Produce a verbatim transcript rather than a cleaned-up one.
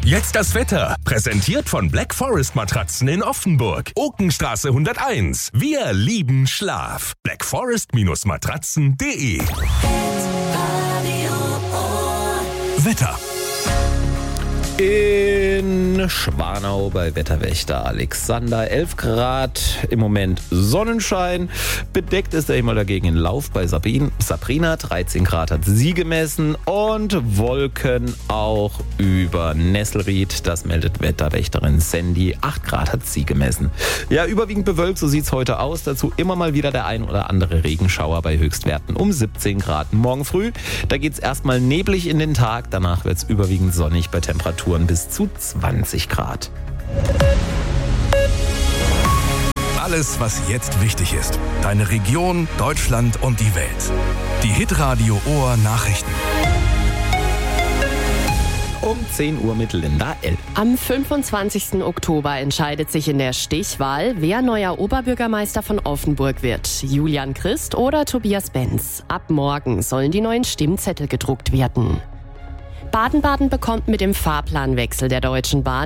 Jetzt das Wetter. Präsentiert von Black Forest Matratzen in Offenburg. Okenstraße hunderteins. Wir lieben Schlaf. black forest Matratzen punkt de. Wetter. In Schwanau bei Wetterwächter Alexander, elf Grad, im Moment Sonnenschein. Bedeckt ist der Himmel dagegen in Lauf bei Sabin, Sabrina, dreizehn Grad hat sie gemessen und Wolken auch über Nesselried, das meldet Wetterwächterin Sandy, acht Grad hat sie gemessen. Ja, überwiegend bewölkt, so sieht's heute aus. Dazu immer mal wieder der ein oder andere Regenschauer bei Höchstwerten um siebzehn Grad. Morgen früh, da geht's erstmal neblig in den Tag, danach wird's überwiegend sonnig bei Temperaturen bis zu zwanzig Grad. Alles, was jetzt wichtig ist. Deine Region, Deutschland und die Welt. Die Hitradio Ohr Nachrichten. Um zehn Uhr mit Linda L. Am fünfundzwanzigsten Oktober entscheidet sich in der Stichwahl, wer neuer Oberbürgermeister von Offenburg wird. Julian Christ oder Tobias Benz. Ab morgen sollen die neuen Stimmzettel gedruckt werden. Baden-Baden bekommt mit dem Fahrplanwechsel der Deutschen Bahn